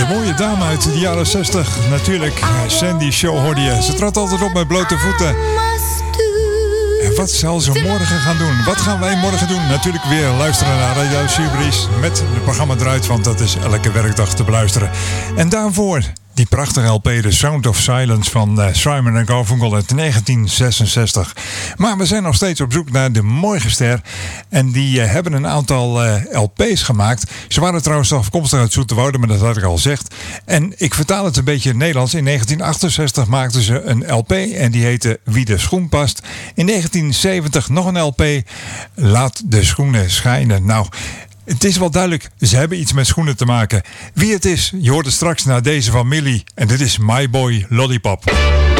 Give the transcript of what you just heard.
De mooie dame uit de jaren 60. Natuurlijk, Sandy Shaw hoorde je. Ze trad altijd op met blote voeten. En wat zal ze morgen gaan doen? Wat gaan wij morgen doen? Natuurlijk weer luisteren naar Radio Surbries met het programma eruit, want dat is elke werkdag te beluisteren. En daarvoor die prachtige LP, The Sound of Silence van Simon & Garfunkel uit 1966. Maar we zijn nog steeds op zoek naar de Morgenster. En die hebben een aantal LP's gemaakt. Ze waren trouwens afkomstig uit Zoeterwoude, maar dat had ik al gezegd. En ik vertaal het een beetje in het Nederlands. In 1968 maakten ze een LP en die heette Wie de Schoen Past. In 1970 nog een LP, Laat de Schoenen Schijnen. Nou, het is wel duidelijk, ze hebben iets met schoenen te maken. Wie het is, je hoort het straks naar deze van Millie. En dit is My Boy Lollipop.